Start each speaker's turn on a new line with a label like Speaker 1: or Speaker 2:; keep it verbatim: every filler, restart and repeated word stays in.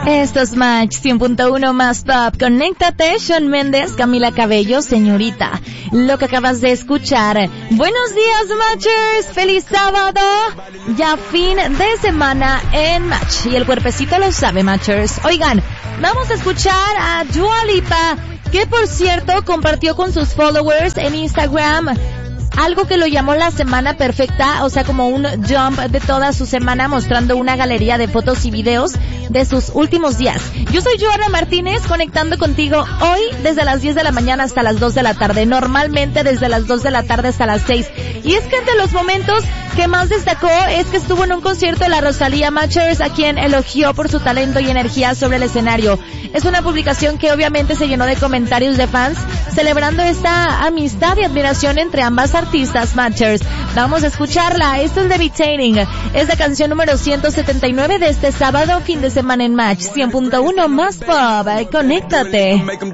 Speaker 1: Esto es Match cien punto uno más Pop. Conéctate, Shawn Mendes, Camila Cabello, Señorita. Lo que acabas de escuchar. Buenos días, Matchers. Feliz sábado. Ya fin de semana en Match. Y el cuerpecito lo sabe, Matchers. Oigan, vamos a escuchar a Dua Lipa, que por cierto compartió con sus followers en Instagram algo que lo llamó la semana perfecta, o sea, como un jump de toda su semana, mostrando una galería de fotos y videos de sus últimos días. Yo soy Joana Martínez, conectando contigo hoy desde las diez de la mañana hasta las dos de la tarde, normalmente desde las dos de la tarde hasta las seis. Y es que entre los momentos que más destacó es que estuvo en un concierto de la Rosalía, Matchers, a quien elogió por su talento y energía sobre el escenario. Es una publicación que obviamente se llenó de comentarios de fans celebrando esta amistad y admiración entre ambas artistas, Matchers. Vamos a escucharla. Esto es Levitating. Es la canción número ciento setenta y nueve de este sábado, fin de semana en Match cien punto uno más Pop. Conéctate.